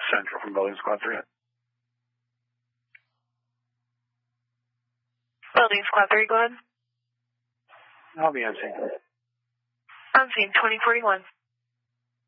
Central from Building Squad 3. Building Squad 3, go ahead. I'll be on scene. On scene, 2041.